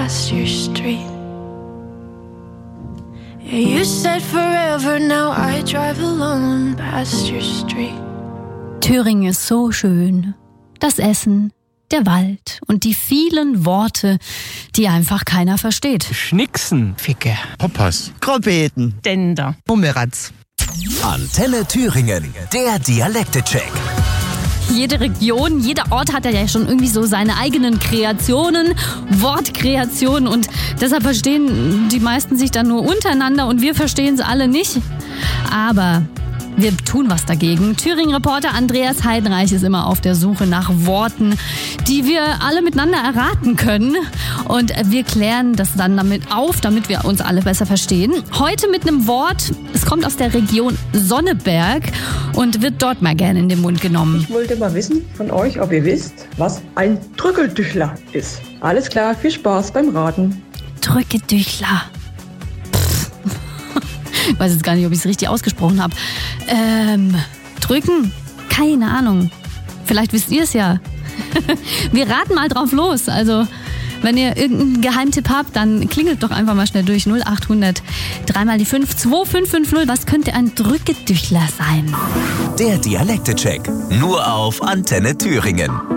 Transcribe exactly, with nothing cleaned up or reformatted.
past your street. Yeah, you said forever, now I drive alone past your street. Thüringen ist so schön. Das Essen, der Wald und die vielen Worte, die einfach keiner versteht. Schnicksen. Ficke. Poppers. Kropeten. Dender. Bumeratz. Antenne Thüringen, der Dialekte-Check. Jede Region, jeder Ort hat ja schon irgendwie so seine eigenen Kreationen, Wortkreationen und deshalb verstehen die meisten sich dann nur untereinander und wir verstehen es alle nicht. Aber wir tun was dagegen. Thüringen-Reporter Andreas Heidenreich ist immer auf der Suche nach Worten, die wir alle miteinander erraten können. Und wir klären das dann damit auf, damit wir uns alle besser verstehen. Heute mit einem Wort, es kommt aus der Region Sonneberg und wird dort mal gerne in den Mund genommen. Ich wollte mal wissen von euch, ob ihr wisst, was ein Drückeldüchler ist. Alles klar, viel Spaß beim Raten. Drückedüchler. Ich weiß jetzt gar nicht, ob ich es richtig ausgesprochen habe. Ähm, drücken? Keine Ahnung. Vielleicht wisst ihr es ja. Wir raten mal drauf los. Also, wenn ihr irgendeinen Geheimtipp habt, dann klingelt doch einfach mal schnell durch. null acht hundert drei mal die fünf zwei fünf fünf null. Was könnte ein Drückedüchler sein? Der Dialekte-Check. Nur auf Antenne Thüringen.